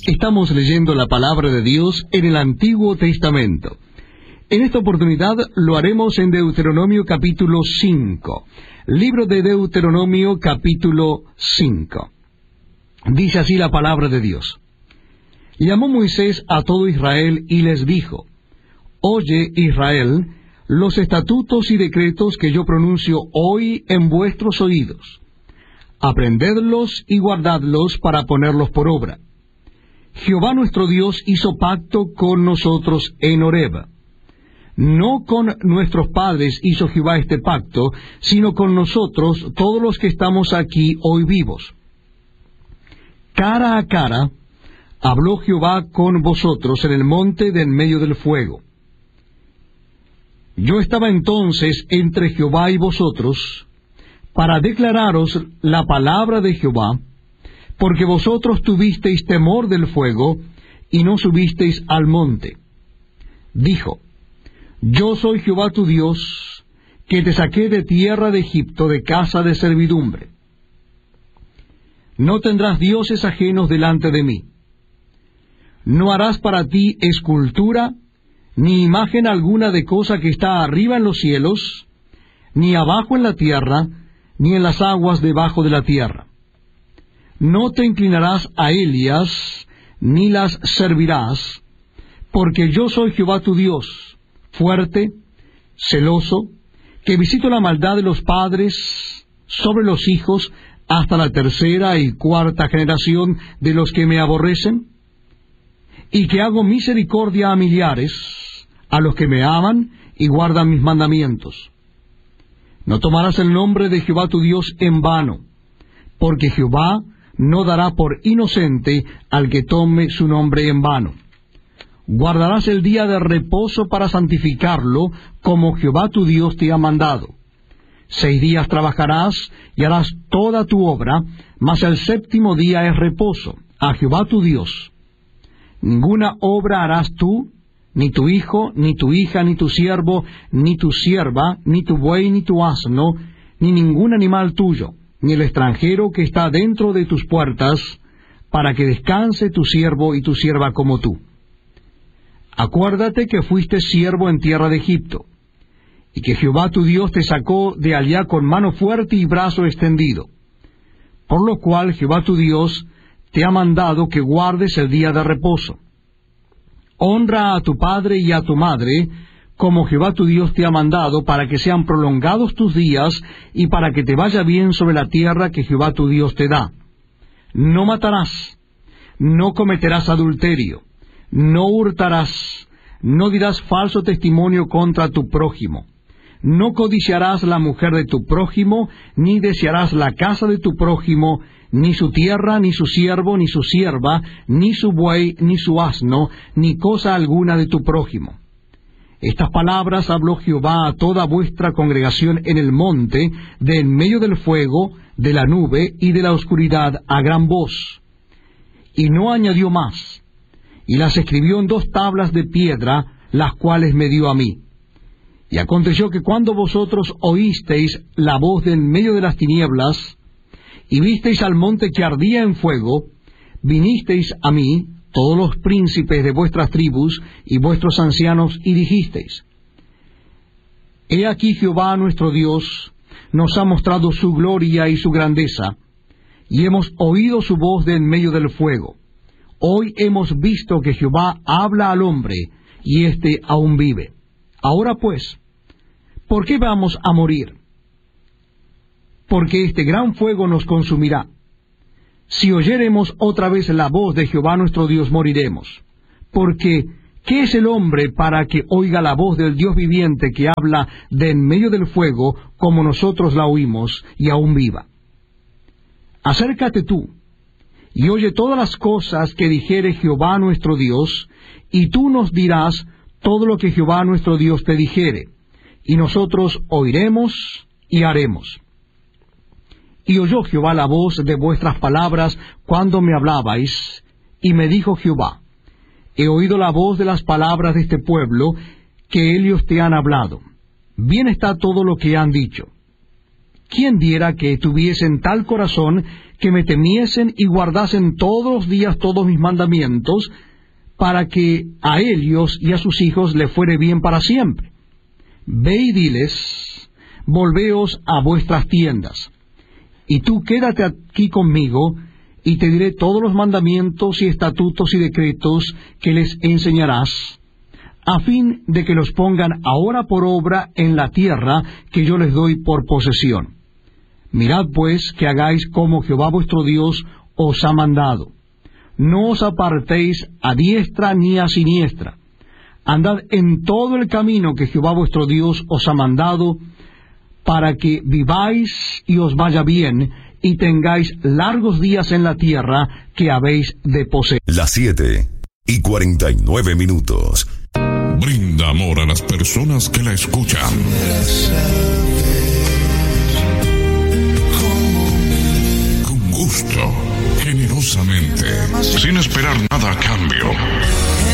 Estamos leyendo la palabra de Dios en el Antiguo Testamento. En esta oportunidad lo haremos en Deuteronomio capítulo 5. Libro de Deuteronomio capítulo 5. Dice así la palabra de Dios. Llamó Moisés a todo Israel y les dijo: Oye, Israel, los estatutos y decretos que yo pronuncio hoy en vuestros oídos. Aprendedlos y guardadlos para ponerlos por obra. Jehová nuestro Dios hizo pacto con nosotros en Horeb. No con nuestros padres hizo Jehová este pacto, sino con nosotros, todos los que estamos aquí hoy vivos. Cara a cara habló Jehová con vosotros en el monte de en medio del fuego. Yo estaba entonces entre Jehová y vosotros, para declararos la palabra de Jehová, porque vosotros tuvisteis temor del fuego, y no subisteis al monte. Dijo: Yo soy Jehová tu Dios, que te saqué de tierra de Egipto, de casa de servidumbre. No tendrás dioses ajenos delante de mí. No harás para ti escultura, ni imagen alguna de cosa que está arriba en los cielos, ni abajo en la tierra, ni en las aguas debajo de la tierra. No te inclinarás a ellas, ni las servirás, porque yo soy Jehová tu Dios, fuerte, celoso, que visito la maldad de los padres sobre los hijos hasta la tercera y cuarta generación de los que me aborrecen, y que hago misericordia a millares, a los que me aman y guardan mis mandamientos. No tomarás el nombre de Jehová tu Dios en vano, porque Jehová no dará por inocente al que tome su nombre en vano. Guardarás el día de reposo para santificarlo, como Jehová tu Dios te ha mandado. 6 días trabajarás y harás toda tu obra, mas el séptimo día es reposo a Jehová tu Dios. Ninguna obra harás tú, ni tu hijo, ni tu hija, ni tu siervo, ni tu sierva, ni tu buey, ni tu asno, ni ningún animal tuyo, ni el extranjero que está dentro de tus puertas, para que descanse tu siervo y tu sierva como tú. Acuérdate que fuiste siervo en tierra de Egipto, y que Jehová tu Dios te sacó de allá con mano fuerte y brazo extendido, por lo cual Jehová tu Dios te ha mandado que guardes el día de reposo. Honra a tu padre y a tu madre, como Jehová tu Dios te ha mandado, para que sean prolongados tus días, y para que te vaya bien sobre la tierra que Jehová tu Dios te da. No matarás, no cometerás adulterio, no hurtarás, no dirás falso testimonio contra tu prójimo, no codiciarás la mujer de tu prójimo, ni desearás la casa de tu prójimo, ni su tierra, ni su siervo, ni su sierva, ni su buey, ni su asno, ni cosa alguna de tu prójimo. Estas palabras habló Jehová a toda vuestra congregación en el monte, de en medio del fuego, de la nube y de la oscuridad, a gran voz. Y no añadió más, y las escribió en 2 tablas de piedra, las cuales me dio a mí. Y aconteció que cuando vosotros oísteis la voz de en medio de las tinieblas, y visteis al monte que ardía en fuego, vinisteis a mí, todos los príncipes de vuestras tribus y vuestros ancianos, y dijisteis: He aquí Jehová nuestro Dios nos ha mostrado su gloria y su grandeza, y hemos oído su voz de en medio del fuego. Hoy hemos visto que Jehová habla al hombre, y éste aún vive. Ahora pues, ¿por qué vamos a morir? Porque este gran fuego nos consumirá. Si oyéremos otra vez la voz de Jehová nuestro Dios, moriremos. Porque, ¿qué es el hombre para que oiga la voz del Dios viviente que habla de en medio del fuego, como nosotros la oímos, y aún viva? Acércate tú, y oye todas las cosas que dijere Jehová nuestro Dios, y tú nos dirás todo lo que Jehová nuestro Dios te dijere, y nosotros oiremos y haremos. Y oyó Jehová la voz de vuestras palabras cuando me hablabais, y me dijo Jehová: He oído la voz de las palabras de este pueblo, que ellos te han hablado. Bien está todo lo que han dicho. ¿quién diera que tuviesen tal corazón que me temiesen y guardasen todos los días todos mis mandamientos, para que a ellos y a sus hijos le fuere bien para siempre? Ve y diles, volveos a vuestras tiendas, y tú quédate aquí conmigo, y te diré todos los mandamientos y estatutos y decretos que les enseñarás, a fin de que los pongan ahora por obra en la tierra que yo les doy por posesión. Mirad pues que hagáis como Jehová vuestro Dios os ha mandado. No os apartéis a diestra ni a siniestra. Andad en todo el camino que Jehová vuestro Dios os ha mandado, para que viváis y os vaya bien, y tengáis largos días en la tierra que habéis de poseer. Las 7:49. Brinda amor a las personas que la escuchan. Con gusto, generosamente, sin esperar nada a cambio.